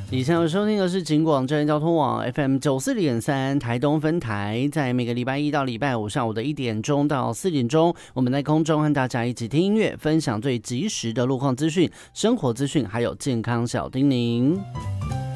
以上有收听的是警广真人交通网 FM 94.3台东分台，在每个礼拜一到礼拜五上午的1点钟到4点钟，我们在空中和大家一起听音乐，分享最及时的路况资讯、生活资讯，还有健康小叮咛。